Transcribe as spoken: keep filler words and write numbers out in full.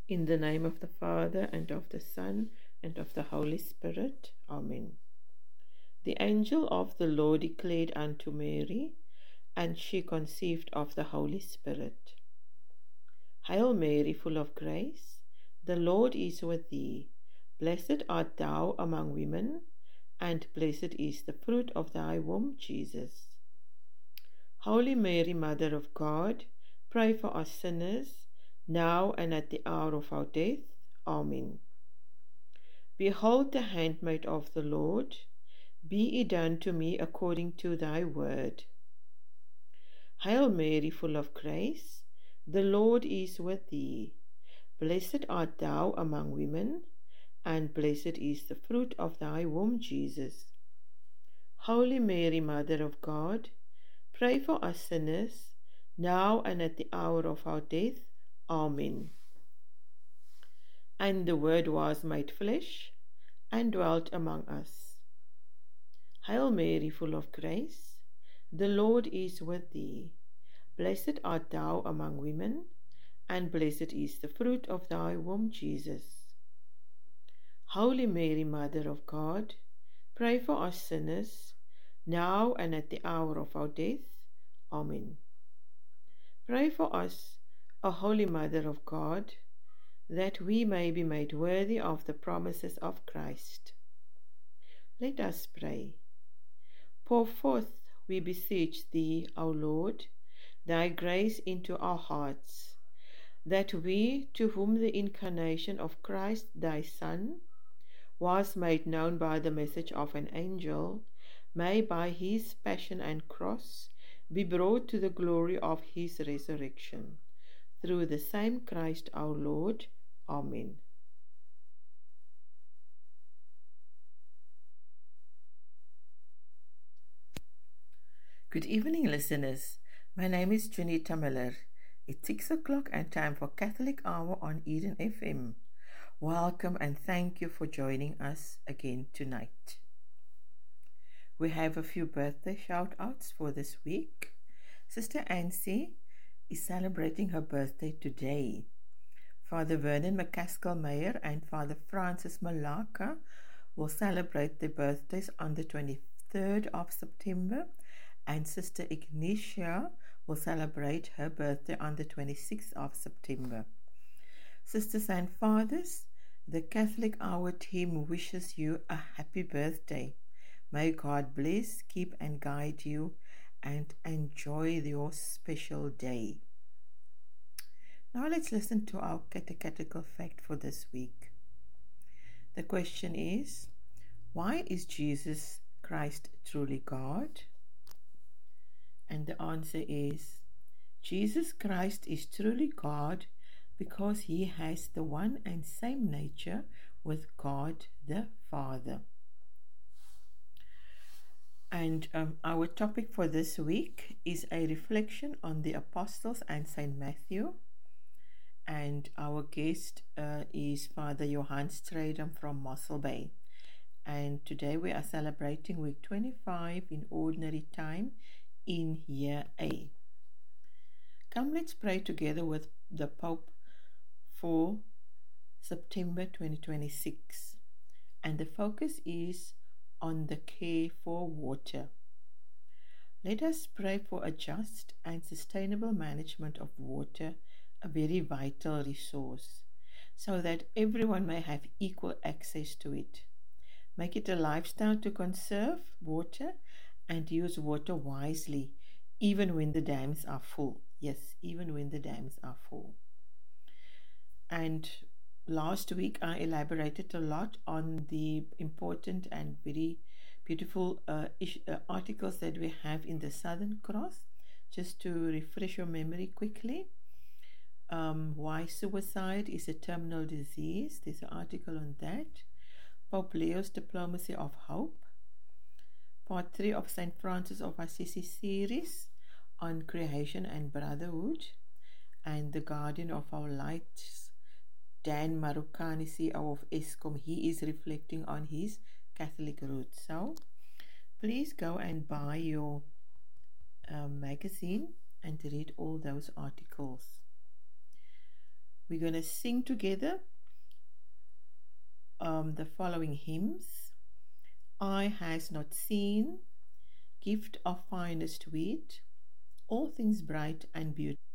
In the name of the Father, and of the Son, and of the Holy Spirit. Amen. The angel of the Lord declared unto Mary, and she conceived of the Holy Spirit. Hail Mary, full of grace, the Lord is with thee. Blessed art thou among women, and blessed is the fruit of thy womb, Jesus. Holy Mary, Mother of God, pray for us sinners, now and at the hour of our death. Amen. Behold the handmaid of the Lord, be it done to me according to thy word. Hail Mary, full of grace, the Lord is with thee. Blessed art thou among women, and blessed is the fruit of thy womb, Jesus. Holy Mary, Mother of God, pray for us sinners, now and at the hour of our death. Amen. And the Word was made flesh, and dwelt among us. Hail Mary, full of grace, the Lord is with thee. Blessed art thou among women, and blessed is the fruit of thy womb, Jesus. Holy Mary, Mother of God, pray for us sinners, now and at the hour of our death. Amen. Pray for us, O Holy Mother of God, that we may be made worthy of the promises of Christ. Let us pray. Pour forth, we beseech thee, O Lord, thy grace into our hearts, that we, to whom the incarnation of Christ thy Son was made known by the message of an angel, may by his passion and cross be brought to the glory of his resurrection. Through the same Christ our Lord. Amen. Good evening, listeners. My name is Junita Miller. It's six o'clock and time for Catholic Hour on Eden F M. Welcome and thank you for joining us again tonight. We have a few birthday shout-outs for this week. Sister Ansie is celebrating her birthday today. Father Vernon McCaskill-Meyer and Father Francis Malaka will celebrate their birthdays on the twenty-third of September, and Sister Ignatia will celebrate her birthday on the twenty-sixth of September. Sisters and Fathers, the Catholic Hour team wishes you a happy birthday. May God bless, keep and guide you, and enjoy your special day. Now let's listen to our catechetical fact for this week. The question is, why is Jesus Christ truly God? And the answer is, Jesus Christ is truly God because he has the one and same nature with God the Father. And um, our topic for this week is a reflection on the Apostles and Saint Matthew. And our guest uh, is Father Johan Strydom from Mossel Bay. And today we are celebrating week twenty-five in ordinary time in year A. Come, let's pray together with the Pope for September twenty twenty-six. And the focus is on the care for water. Let us pray for a just and sustainable management of water, a very vital resource, so that everyone may have equal access to it. Make it a lifestyle to conserve water and use water wisely, even when the dams are full. Yes, even when the dams are full. And last week I elaborated a lot on the important and very beautiful uh, ish, uh, articles that we have in the Southern Cross. Just to refresh your memory quickly, um, why suicide is a terminal disease. There's an article on that. Pope Leo's Diplomacy of Hope. Part three of Saint Francis of Assisi series on creation and brotherhood. And the guardian of our lights, Dan Marukani, C E O of ESCOM, he is reflecting on his Catholic roots. So please go and buy your uh, magazine and read all those articles. We're going to sing together um, the following hymns. Eye has not seen, gift of finest wheat, all things bright and beautiful.